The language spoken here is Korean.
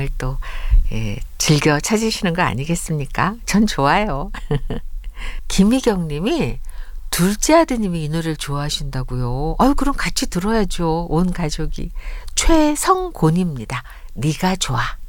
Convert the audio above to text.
마음을 또 즐겨 찾으시는 거 아니겠습니까? 전 좋아요. 김희경 님이 둘째 아드님이 이 노래를 좋아하신다고요. 그럼 같이 들어야죠. 온 가족이. 최성곤입니다. 네가 좋아.